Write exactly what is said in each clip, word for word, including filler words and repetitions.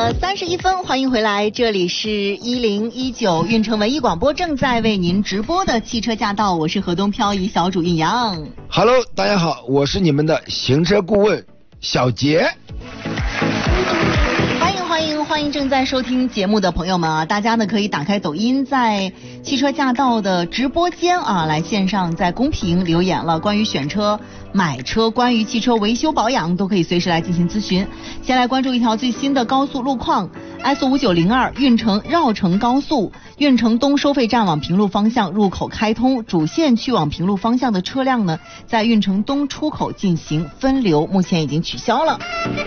了三十一分，欢迎回来，这里是一零一九运城文艺广播正在为您直播的汽车驾到，我是河东漂移小主运阳。 Hello， 大家好，我是你们的行车顾问小杰。 欢迎欢迎欢迎正在收听节目的朋友们啊，大家呢可以打开抖音，在汽车驾到的直播间啊，来线上在公屏留言了，关于选车、买车，关于汽车维修保养都可以随时来进行咨询。先来关注一条最新的高速路况 ，S 五九零二运城绕城高速，运城东收费站往平路方向入口开通，主线去往平路方向的车辆呢，在运城东出口进行分流，目前已经取消了。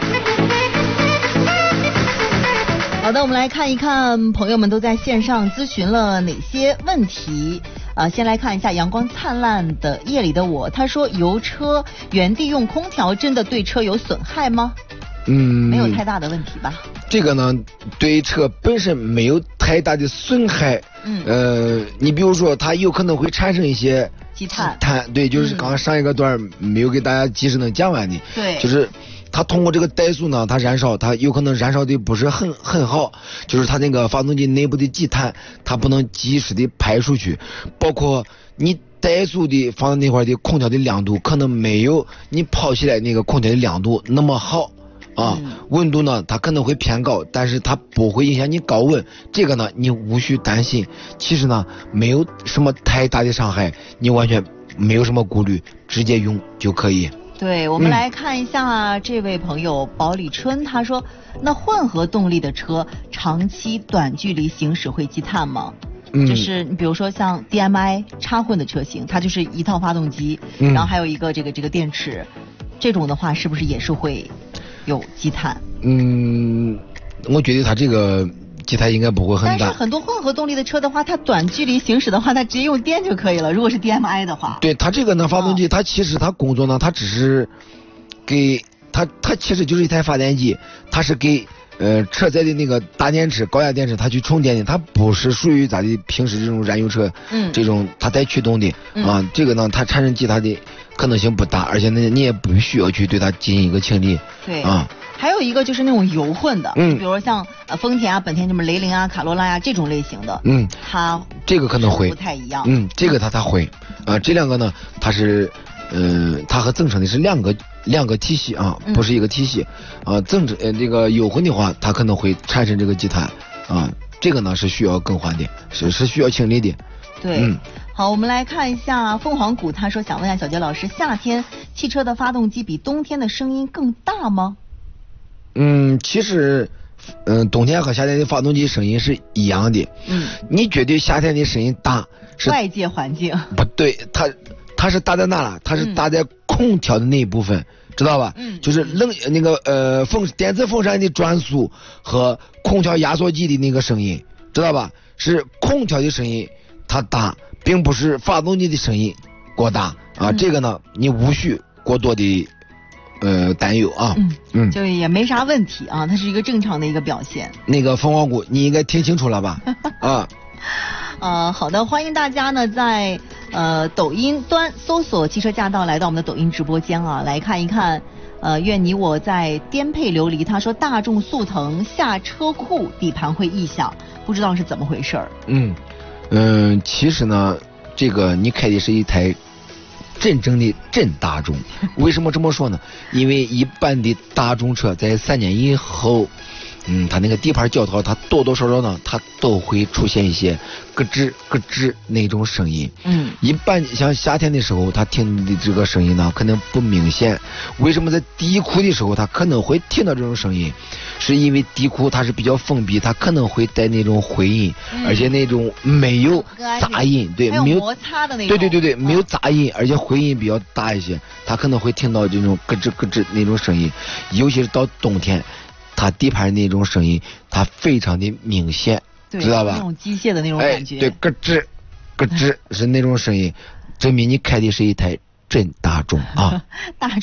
好的，我们来看一看朋友们都在线上咨询了哪些问题。呃，先来看一下阳光灿烂的夜里的我，他说油车原地用空调真的对车有损害吗？ 嗯， 没有太大的问题吧？ 这个呢，对车本身没有太大的损害。嗯，呃，你比如说它有可能会产生一些积碳， 碳，对，就是刚刚上一个段没有给大家及时能讲完的。 对， 就是它通过这个怠速呢，它燃烧，它有可能燃烧的不是很很好，就是它那个发动机内部的积碳，它不能及时的排出去，包括你怠速的放在那块的空调的亮度，可能没有你跑起来那个空调的亮度那么好啊，嗯、温度呢它可能会偏高，但是它不会影响你高温，这个呢你无需担心，其实呢没有什么太大的伤害，你完全没有什么顾虑，直接用就可以。 对，我们来看一下这位朋友保里春，他说那混合动力的车长期短距离行驶会积碳吗？嗯，就是你比如说像 D M I 插混的车型，它就是一套发动机，嗯、然后还有一个这个这个电池，这种的话是不是也是会有积碳？ 嗯，我觉得它这个积碳应该不会很大。 但是很多混合动力的车的话，它短距离行驶的话，它直接用电就可以了。如果是 D M I 的话， 对，它这个呢，发动机、哦、它其实它工作呢，它只是给它它其实就是一台发电机，它是给呃车载的那个大电池、高压电池它去充电的，它不是属于咱的平时这种燃油车，嗯，这种它带驱动的、嗯、啊，这个呢它产生积碳的可能性不大，而且呢你也不需要去对它进行一个清理。 对啊。 还有一个就是那种油混的，嗯，比如说像呃丰田啊、本田什么雷凌啊、卡罗拉呀、啊、这种类型的，嗯，它这个可能会不太一样， 嗯，这个它它会，啊、呃，这两个呢，它是，呃，它和增程的是两个两个体系啊，不是一个体系，啊、呃，增程呃这个油混的话，它可能会产生这个积碳，啊，这个呢是需要更换的，是是需要清理的， 对，嗯。好，我们来看一下凤凰谷，他说想问一下小杰老师，夏天汽车的发动机比冬天的声音更大吗？ 嗯，其实，嗯、呃，冬天和夏天的发动机声音是一样的。嗯，你觉得夏天的声音大是外界环境？ 不对，它它是大在哪了？它是大在空调的那一部分，嗯、知道吧？嗯，就是冷那个呃风电子风扇的转速和空调压缩机的那个声音，知道吧？是空调的声音它大，并不是发动机的声音过大啊。嗯、这个呢，你无需过多的。呃，担忧啊， 嗯嗯，就也没啥问题啊，它是一个正常的一个表现。 那个凤凰谷，你应该听清楚了吧？啊， 呃，好的，欢迎大家呢在呃抖音端搜索汽车驾到，来到我们的抖音直播间啊，来看一看。呃，愿你我在颠沛流离。他说大众速腾下车库底盘会异响，不知道是怎么回事儿。 嗯嗯、呃，其实呢，这个你开的是一台。真正的真大众，为什么这么说呢？因为一般的大众车在三年以后，嗯，它那个底盘胶套，它多多少少呢，它都会出现一些咯吱咯吱那种声音。嗯，一般像夏天的时候，它听的这个声音呢，可能不明显。为什么在低库的时候，它可能会听到这种声音？是因为低库它是比较封闭，它可能会带那种回音，嗯、而且那种没有杂音，对，没有摩擦的那种， 对对对对，没有杂音，而且回音比较大一些，它可能会听到这种咯吱咯吱那种声音，尤其是到冬天，它底盘那种声音，它非常的明显，知道吧？ 那种机械的那种感觉， 哎、对，咯吱咯吱是那种声音，证明你开的是一台真大众啊， 大众。